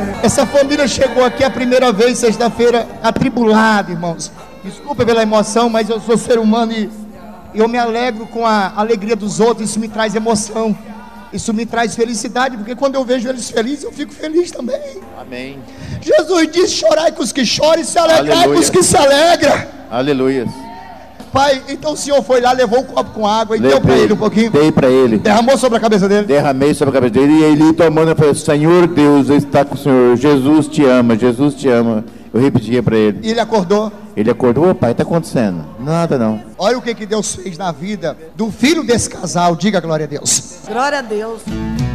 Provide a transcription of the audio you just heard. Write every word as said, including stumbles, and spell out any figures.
Essa família chegou aqui a primeira vez, sexta-feira, atribulada, irmãos. Desculpa pela emoção, mas eu sou ser humano e eu me alegro com a alegria dos outros. Isso me traz emoção, isso me traz felicidade, porque quando eu vejo eles felizes, eu fico feliz também. Amém. Jesus diz: chorai com os que choram e se alegrai Aleluia. com os que se alegram. Aleluia. Pai, então o Senhor foi lá, levou um copo com água e deu para ele um pouquinho. Dei para ele. Derramou sobre a cabeça dele. Derramei sobre a cabeça dele. E ele tomando, falou: Senhor Deus está com o Senhor. Jesus te ama, Jesus te ama. Eu repetia para ele. E ele acordou. Ele acordou: ô pai, está acontecendo? Nada não. Olha o que, que Deus fez na vida do filho desse casal. Diga glória a Deus. Glória a Deus.